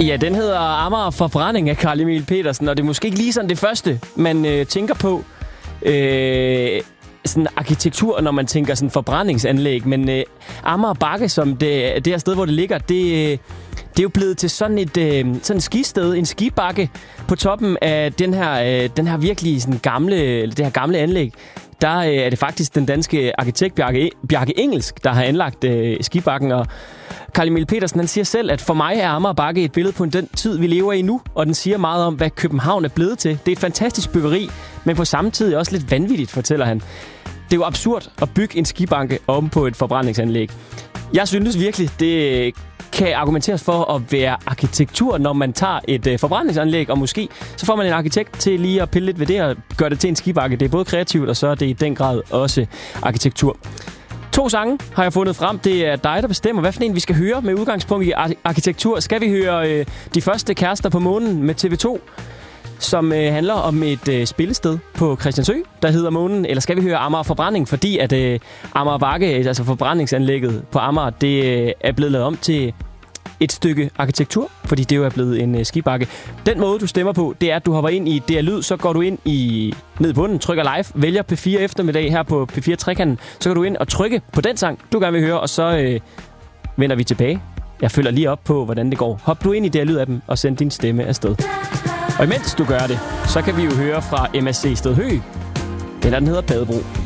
Ja, den hedder Amager Forbrænding af Carl Emil Petersen, og det er måske ikke lige sådan det første, man tænker på. Sådan arkitektur, når man tænker sådan forbrændingsanlæg, men Amager Bakke, som det her sted, hvor det ligger, det er jo blevet til sådan et skisted, en skibakke på toppen af den her virkelig sådan det her gamle anlæg. Der er det faktisk den danske arkitekt Bjarke Engelsk, der har anlagt skibakken, og Carl Emil Petersen, han siger selv, at for mig er Amager Bakke et billede på den tid, vi lever i nu, og den siger meget om, hvad København er blevet til. Det er et fantastisk byggeri, men på samme tid også lidt vanvittigt, fortæller han. Det er jo absurd at bygge en skibanke oven på et forbrændingsanlæg. Jeg synes virkelig, det kan argumenteres for at være arkitektur, når man tager et forbrændingsanlæg, og måske så får man en arkitekt til lige at pille lidt ved det og gøre det til en skibakke. Det er både kreativt, og så er det i den grad også arkitektur. 2 sange har jeg fundet frem. Det er dig, der bestemmer, hvad for en vi skal høre med udgangspunkt i arkitektur. Skal vi høre De første kærester på månen med TV2, som handler om et spillested på Christiansø, der hedder Månen, eller skal vi høre Amager Forbrænding, fordi at Amager Bakke, altså forbrændingsanlægget på Amager, det er blevet lavet om til et stykke arkitektur, fordi det jo er blevet en skibakke. Den måde, du stemmer på, det er, at du hopper ind i DR Lyd, så går du ind ned i bunden, trykker live, vælger P4 eftermiddag her på P4 Trekanten, så går du ind og trykke på den sang, du gerne vil høre, og så vender vi tilbage. Jeg følger lige op på, hvordan det går. Hop du ind i DR Lyd-appen og send din stemme afsted. Og imens du gør det, så kan vi jo høre fra MSC Sted Hø. Den hedder Badebro.